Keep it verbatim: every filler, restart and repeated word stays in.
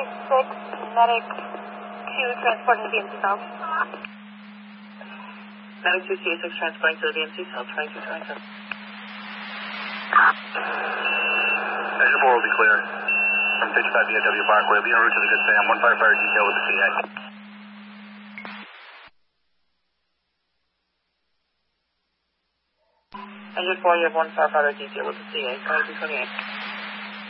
six, medic two, transporting to B M C South. Medic two C A six, transporting to the B M C South, twenty-two twenty-seven. Engine four will be clear from fifty-five B A W Parkway. Be en route to the Good Sam. One firefighter detail with the C A. Engine four, you have one firefighter detail with the C A, twenty-two twenty-eight.